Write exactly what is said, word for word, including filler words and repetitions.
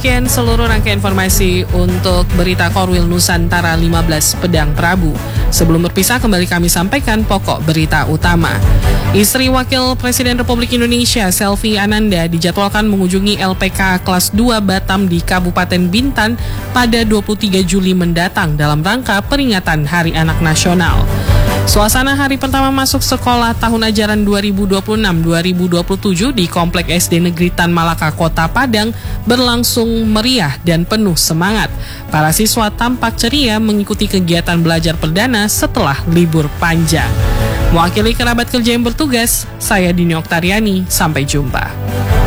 demikian seluruh rangkaian informasi untuk berita Korwil Nusantara lima belas Pedang Prabu. Sebelum berpisah, kembali kami sampaikan pokok berita utama. Istri Wakil Presiden Republik Indonesia, Selvi Ananda, dijadwalkan mengunjungi L P K kelas dua Batam di Kabupaten Bintan pada dua puluh tiga Juli mendatang dalam rangka peringatan Hari Anak Nasional. Suasana hari pertama masuk sekolah tahun ajaran dua ribu dua puluh enam dua ribu dua puluh tujuh di Komplek S D Negeri Tan Malaka, Kota Padang berlangsung meriah dan penuh semangat. Para siswa tampak ceria mengikuti kegiatan belajar perdana setelah libur panjang. Mewakili kerabat kerja yang bertugas, saya Dini Oktariani, sampai jumpa.